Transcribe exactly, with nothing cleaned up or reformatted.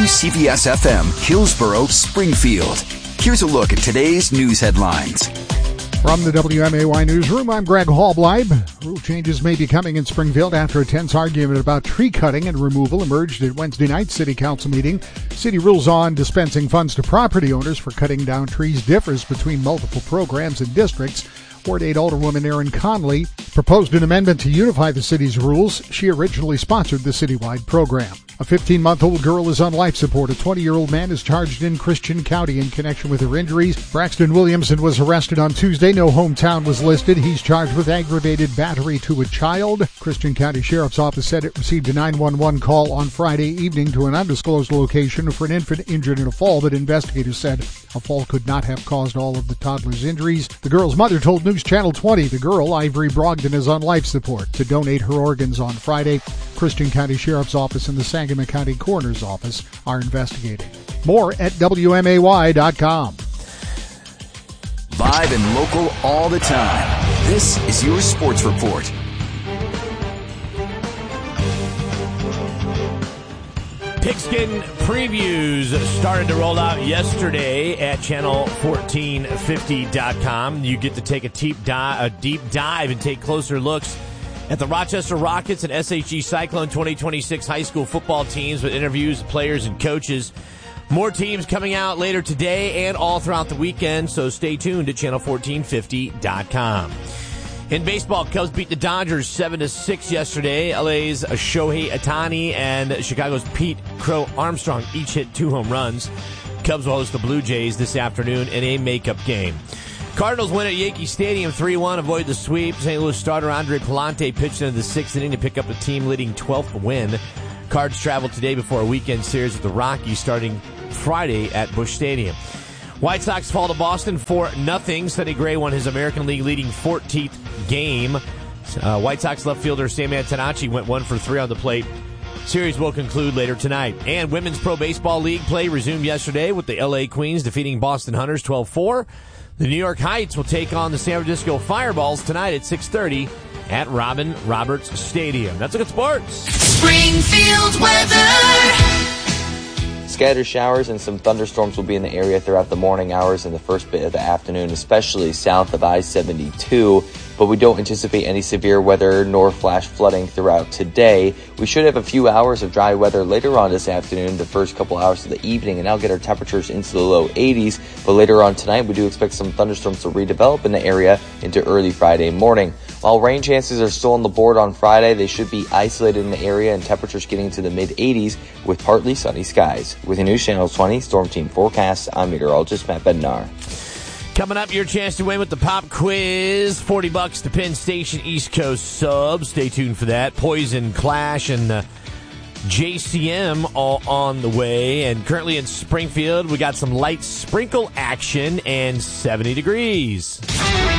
W C B S F M, Hillsborough, Springfield. Here's a look at today's news headlines. From the W M A Y Newsroom, I'm Greg Hallbleib. Rule changes may be coming in Springfield after a tense argument about tree cutting and removal emerged at Wednesday night's City Council meeting. City rules on dispensing funds to property owners for cutting down trees differs between multiple programs and districts. Ward eight Alderwoman Erin Conley proposed an amendment to unify the city's rules. She originally sponsored the citywide program. A fifteen-month-old girl is on life support. A twenty-year-old man is charged in Christian County in connection with her injuries. Braxton Williamson was arrested on Tuesday. No hometown was listed. He's charged with aggravated battery to a child. Christian County Sheriff's Office said it received a nine one one call on Friday evening to an undisclosed location for an infant injured in a fall, but investigators said a fall could not have caused all of the toddler's injuries. The girl's mother told News Channel twenty the girl, Ivory Brogdon, is on life support to donate her organs on Friday. Christian County Sheriff's Office and the Sangamon County Coroner's Office are investigating. More at W M A Y dot com. Live and local all the time. This is your Sports Report. Pigskin previews started to roll out yesterday at channel fourteen fifty dot com. You get to take a deep dive, a deep dive and take closer looks at the Rochester Rockets and S H G Cyclone twenty twenty-six high school football teams with interviews with players and coaches. More teams coming out later today and all throughout the weekend, so stay tuned at channel fourteen fifty dot com. In baseball, Cubs beat the Dodgers seven to six yesterday. L A's Shohei Ohtani and Chicago's Pete Crow Armstrong each hit two home runs. Cubs will host the Blue Jays this afternoon in a makeup game. Cardinals win at Yankee Stadium three one, avoid the sweep. Saint Louis starter Andre Palante pitched into the sixth inning to pick up the team-leading twelfth win. Cards travel today before a weekend series with the Rockies starting Friday at Busch Stadium. White Sox fall to Boston four nothing. Sonny Gray won his American League leading fourteenth game. Uh, White Sox left fielder Sam Antonacci went one for three on the plate. Series will conclude later tonight. And Women's Pro Baseball League play resumed yesterday with the L A Queens defeating Boston Hunters twelve four. The New York Heights will take on the San Francisco Fireballs tonight at six thirty at Robin Roberts Stadium. That's a good sports. Springfield weather. Scattered showers and some thunderstorms will be in the area throughout the morning hours and the first bit of the afternoon, especially south of I seventy-two. But we don't anticipate any severe weather nor flash flooding throughout today. We should have a few hours of dry weather later on this afternoon, the first couple hours of the evening, and that'll get our temperatures into the low eighties. But later on tonight, we do expect some thunderstorms to redevelop in the area into early Friday morning. While rain chances are still on the board on Friday, they should be isolated in the area and temperatures getting to the mid-eighties with partly sunny skies. With the News Channel twenty Storm Team Forecast, I'm meteorologist Matt Bednar. Coming up, your chance to win with the pop quiz. forty bucks to Penn Station East Coast sub. Stay tuned for that. Poison, Clash, and uh, J C M all on the way. And currently in Springfield, we got some light sprinkle action and seventy degrees.